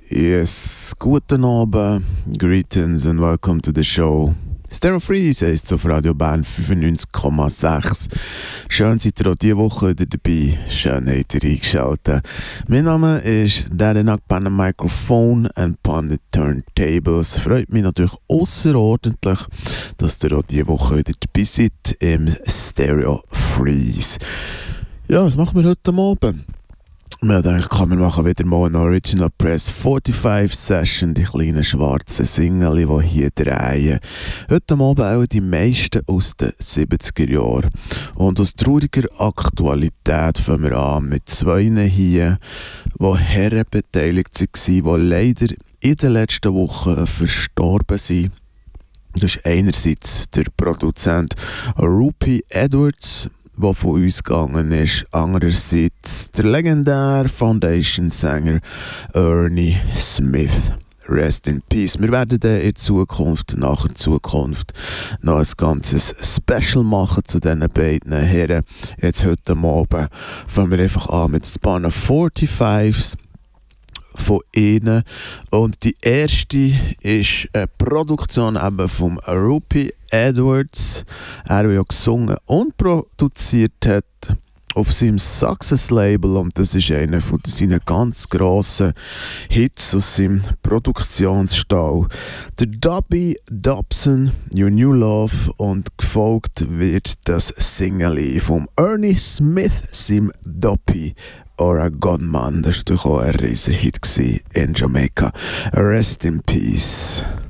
Yes, guten Abend, greetings and welcome to the show. Stereo Freeze heisst auf Radio Bern 95,6. Schön seid ihr auch diese Woche wieder dabei. Schön habt ihr eingeschaltet. Mein Name ist Darren Akpan am Mikrofon and upon the Turntables. Freut mich natürlich ausserordentlich, dass ihr auch diese Woche wieder dabei seid im Stereo Freeze. Ja, was machen wir heute Abend? Wir denken, wir machen wieder mal eine Original Press 45 Session, die kleinen schwarzen Singles, die hier drehen. Heute Abend auch die meisten aus den 70er Jahren. Und aus trauriger Aktualität fangen wir an mit zwei hier, die Herren beteiligt waren, die leider in den letzten Wochen verstorben sind. Das ist einerseits der Produzent Rupie Edwards, der von uns gegangen ist. Andererseits der legendäre Foundation-Sänger Ernie Smith. Rest in Peace. Wir werden dann in Zukunft, nach der Zukunft, noch ein ganzes Special machen zu diesen beiden Herren. Jetzt heute Abend fangen wir einfach an mit ein paar 45s von ihnen. Und die erste ist eine Produktion eben vom Rupie Edwards. Er, der ja gesungen und produziert hat auf seinem Success-Label, und das ist einer von seinen ganz grossen Hits aus seinem Produktionsstall. Der Dobby Dobson, Your New Love, und gefolgt wird das Single vom Ernie Smith, seinem Dobby or a Godman. Das war natürlich auch ein riesen Hit in Jamaica. Rest in Peace.